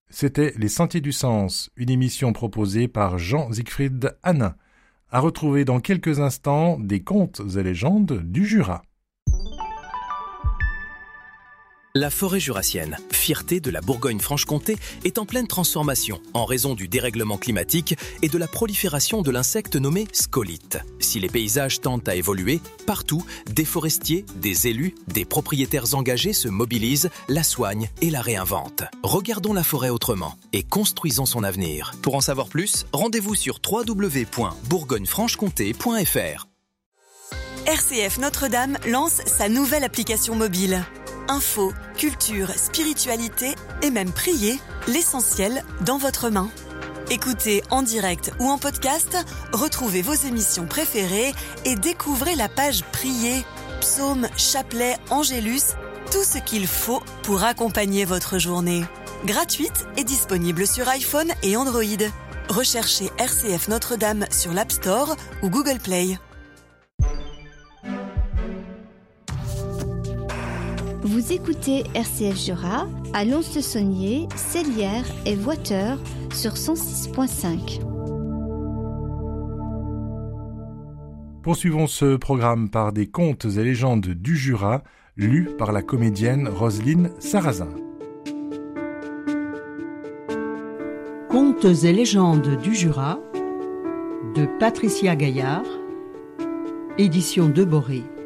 C'était Les Sentiers du Sens, une émission proposée par Jean-Siegfried Hanin. À retrouver dans quelques instants des contes et légendes du Jura. La forêt jurassienne, fierté de la Bourgogne-Franche-Comté, est en pleine transformation en raison du dérèglement climatique et de la prolifération de l'insecte nommé scolyte. Si les paysages tendent à évoluer, partout, des forestiers, des élus, des propriétaires engagés se mobilisent, la soignent et la réinventent. Regardons la forêt autrement et construisons son avenir. Pour en savoir plus, rendez-vous sur www.bourgognefranchecomté.fr. RCF Notre-Dame lance sa nouvelle application mobile. Info, culture, spiritualité et même prier, l'essentiel dans votre main. Écoutez en direct ou en podcast, retrouvez vos émissions préférées et découvrez la page prier, psaumes, chapelets, angélus, tout ce qu'il faut pour accompagner votre journée. Gratuite et disponible sur iPhone et Android. Recherchez RCF Notre-Dame sur l'App Store ou Google Play. Vous écoutez RCF Jura à Lons-le-Saunier, Sellières et Voiteur sur 106.5. Poursuivons ce programme par des contes et légendes du Jura, lus par la comédienne Roselyne Sarrazin. Contes et légendes du Jura de Patricia Gaillard, édition de Boré.